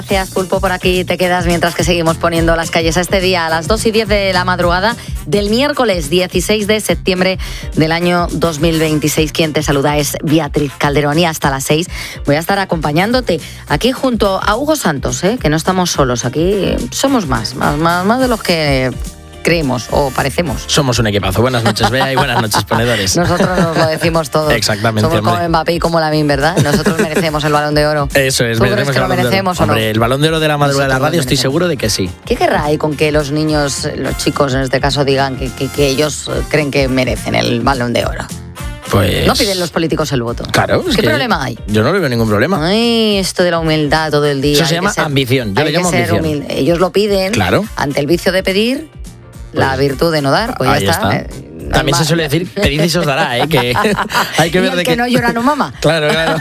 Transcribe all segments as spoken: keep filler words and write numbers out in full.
Gracias, Pulpo, por aquí te quedas mientras que seguimos poniendo las calles a este día a las dos y diez de la madrugada del miércoles dieciséis de septiembre del año dos mil veintiséis. Quien te saluda es Beatriz Calderón y hasta las seis voy a estar acompañándote aquí junto a Hugo Santos, ¿eh? Que no estamos solos, aquí somos más, más, más, más de los que creemos o parecemos. Somos un equipazo. Buenas noches, Bea, y buenas noches, ponedores. Nosotros nos lo decimos todos. Exactamente, Somos hombre. como Mbappé y como Lamin, ¿verdad? Nosotros merecemos el Balón de Oro. Eso es, ¿Tú crees que lo merecemos o no? Hombre, el Balón de Oro de la madrugada de la Nosotros radio lo estoy seguro de que sí. ¿Qué querrá ahí con que los niños, los chicos en este caso, digan que, que, que ellos creen que merecen el Balón de Oro? Pues... No piden los políticos el voto. Claro. ¿Qué que problema hay? Yo no le veo ningún problema. Ay, esto de la humildad todo el día. Eso se llama ser, ambición. Yo le llamo ser ambición. Humilde. Ellos lo piden. Claro. Ante el vicio de pedir, la Pues, virtud de no dar, pues ahí ya está. está. También se suele decir, pedid y se os dará, ¿eh? Que hay que y ver el de que qué... no llora no mama. Claro, claro.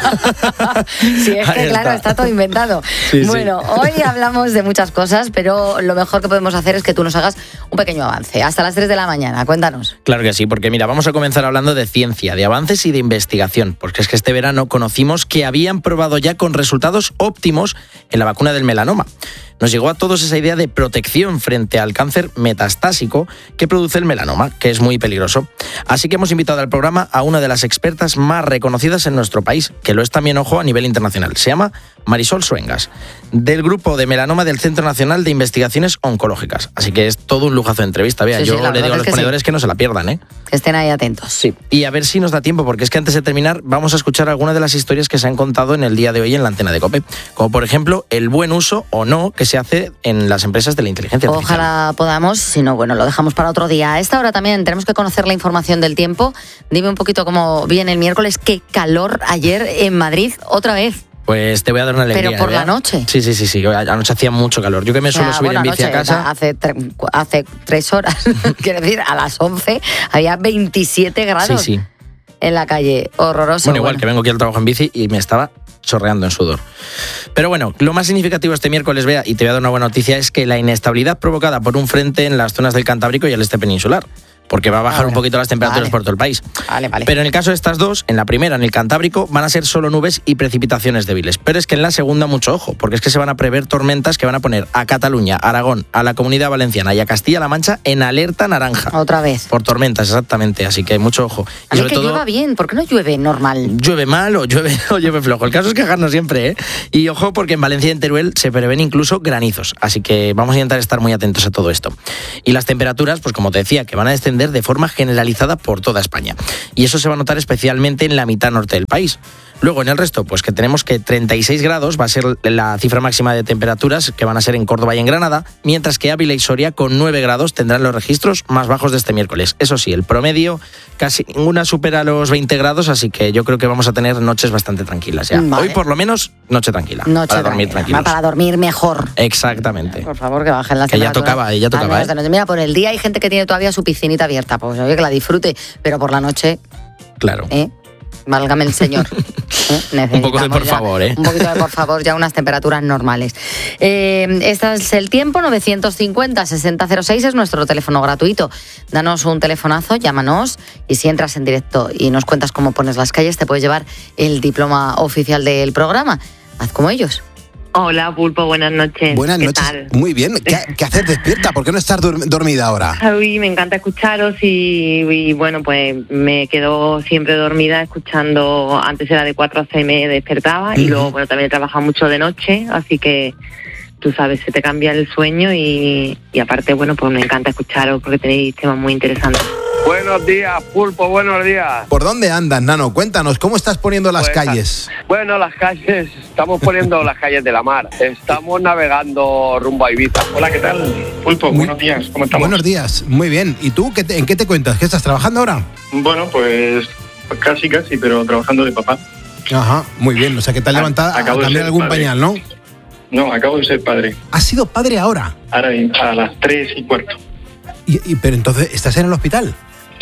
Sí, es que Ahí claro, está. está todo inventado. Sí, bueno, sí. hoy hablamos de muchas cosas, pero lo mejor que podemos hacer es que tú nos hagas un pequeño avance. Hasta las tres de la mañana, cuéntanos. Claro que sí, porque mira, vamos a comenzar hablando de ciencia, de avances y de investigación, porque es que este verano conocimos que habían probado ya con resultados óptimos en la vacuna del melanoma. Nos llegó a todos esa idea de protección frente al cáncer metastásico que produce el melanoma, que es muy peligroso. Así que hemos invitado al programa a una de las expertas más reconocidas en nuestro país, que lo es también, ojo, a nivel internacional. Se llama Marisol Suengas, del grupo de melanoma del Centro Nacional de Investigaciones Oncológicas. Así que es todo un lujazo de entrevista. Vea, Sí, sí, yo la le digo verdad a es los que ponedores sí. que no se la pierdan, ¿eh? Que estén ahí atentos. Sí, y a ver si nos da tiempo, porque es que antes de terminar vamos a escuchar algunas de las historias que se han contado en el día de hoy en la antena de COPE, como por ejemplo el buen uso o no que se hace en las empresas de la inteligencia artificial. Ojalá podamos, si no, bueno, lo dejamos para otro día. A esta hora también tenemos que conocer la información del tiempo. Dime un poquito cómo viene el miércoles. Qué calor ayer en Madrid, otra vez. Pues te voy a dar una alegría. Pero por ¿verdad? la noche. Sí, sí, sí, sí. Anoche hacía mucho calor. Yo que me O sea, suelo subir bueno, en bici anoche, a casa. Hace, tre- hace tres horas, quiero decir, a las once había veintisiete grados Sí, sí. en la calle. Horroroso. Bueno, igual que vengo aquí al trabajo en bici y me estaba chorreando en sudor. Pero bueno, lo más significativo este miércoles, Bea, y te voy a dar una buena noticia, es que la inestabilidad provocada por un frente en las zonas del Cantábrico y el este peninsular, porque va a bajar Vale. un poquito las temperaturas Vale. por todo el país. Vale, vale. Pero en el caso de estas dos, en la primera, en el Cantábrico, van a ser solo nubes y precipitaciones débiles. Pero es que en la segunda, mucho ojo, porque es que se van a prever tormentas que van a poner a Cataluña, a Aragón, a la Comunidad Valenciana y a Castilla-La Mancha en alerta naranja. Otra vez. Por tormentas, exactamente. Así que mucho ojo. A mí que llueva bien, ¿por qué no llueve normal? Llueve mal o llueve, o llueve flojo. El caso es quejarnos siempre, ¿eh? Y ojo, porque en Valencia y en Teruel se prevén incluso granizos. Así que vamos a intentar estar muy atentos a todo esto. Y las temperaturas, pues como te decía, que van a descender de forma generalizada por toda España. Y eso se va a notar especialmente en la mitad norte del país. Luego, en el resto, pues que tenemos que treinta y seis grados va a ser la cifra máxima de temperaturas que van a ser en Córdoba y en Granada, mientras que Ávila y Soria con nueve grados tendrán los registros más bajos de este miércoles. Eso sí, el promedio casi ninguna supera los veinte grados, así que yo creo que vamos a tener noches bastante tranquilas ya. Vale. Hoy por lo menos, noche tranquila. Noche para dormir tranquila, tranquilos. para dormir mejor. Exactamente. Por favor, que bajen las Que ya temperaturas. tocaba, ya Al tocaba, menos ¿eh? de noche. Mira, por el día hay gente que tiene todavía su piscinita abierta, pues oye, que la disfrute, pero por la noche, Claro. ¿eh? Válgame el señor. ¿Eh? Un poco de Necesitamos por ya- favor, ¿eh? Un poquito de por favor, ya unas temperaturas normales. Eh, este es el tiempo, novecientos cincuenta, sesenta cero seis es nuestro teléfono gratuito. Danos un telefonazo, llámanos y si entras en directo y nos cuentas cómo pones las calles, te puedes llevar el diploma oficial del programa. Haz como ellos. Hola, Pulpo, buenas noches. Buenas ¿Qué noches. tal? Muy bien. ¿Qué, qué haces despierta? ¿Por qué no estás dur- dormida ahora? Uy, me encanta escucharos y, y, bueno, pues me quedo siempre dormida escuchando. Antes era de cuatro a seis, me despertaba y Ujú. luego, bueno, también he trabajado mucho de noche, así que tú sabes, se te cambia el sueño y, y aparte, bueno, pues me encanta escucharos porque tenéis temas muy interesantes. Buenos días, Pulpo, buenos días. ¿Por dónde andas, Nano? Cuéntanos, ¿cómo estás poniendo las Pues, calles? Bueno, las calles, estamos poniendo las calles de la mar. Estamos navegando rumbo a Ibiza. Hola, ¿qué tal? Pulpo, Muy- buenos días, ¿cómo estamos? Buenos días, muy bien. ¿Y tú qué te- en qué te cuentas? ¿Qué estás trabajando ahora? Bueno, pues casi, casi, pero trabajando de papá. Ajá, muy bien. O sea, que te has Ah, levantado a acabo de cambiar ser algún padre. pañal, ¿no? No, acabo de ser padre. ¿Has sido padre ahora? Ahora a las tres y cuarto. Y, y- pero entonces, ¿estás en el hospital?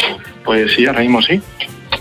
Pues sí, ahora mismo sí.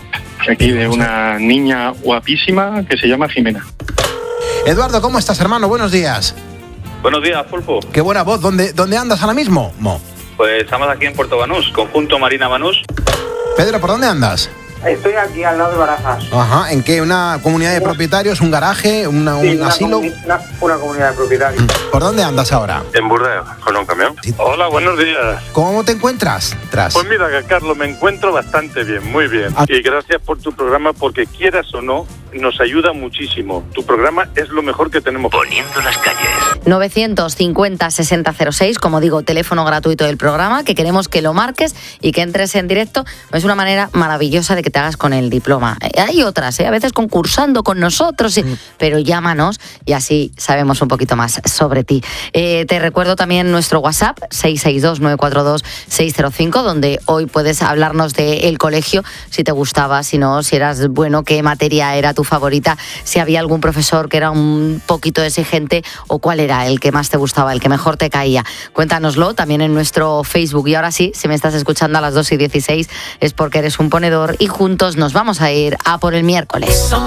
Aquí de una niña guapísima que se llama Jimena. Eduardo, ¿cómo estás, hermano? Buenos días. Buenos días, Pulpo. Qué buena voz. ¿Dónde, dónde andas ahora mismo? Mo. Pues estamos aquí en Puerto Banús, conjunto Marina Banús. Pedro, ¿por dónde andas? Estoy aquí al lado de Barajas. Ajá, ¿en qué? ¿Una comunidad de propietarios, un garaje, una, Sí, un una asilo? comuni- Una, una comunidad de propietarios. ¿Por dónde andas ahora? En Burdeos, con un camión. Sí. Hola, buenos días. ¿Cómo te encuentras? Tras. Pues mira, Carlos, me encuentro bastante bien, muy bien. Ah. Y gracias por tu programa, porque quieras o no, nos ayuda muchísimo. Tu programa es lo mejor que tenemos. Poniendo las calles. novecientos cincuenta sesenta cero seis, como digo, teléfono gratuito del programa, que queremos que lo marques y que entres en directo. Es una manera maravillosa de que te hagas con el diploma. Eh, Hay otras, ¿eh? A veces concursando con nosotros, sí, pero llámanos y así sabemos un poquito más sobre ti. Eh, te recuerdo también nuestro WhatsApp, seis seis dos nueve cuatro dos seis cero cinco, donde hoy puedes hablarnos del colegio, si te gustaba, si no, si eras bueno, qué materia era tu favorita, si había algún profesor que era un poquito exigente o cuál era el que más te gustaba, el que mejor te caía. Cuéntanoslo también en nuestro Facebook. Y ahora sí, si me estás escuchando a las dos y dieciséis es porque eres un ponedor y juntos nos vamos a ir a por el miércoles.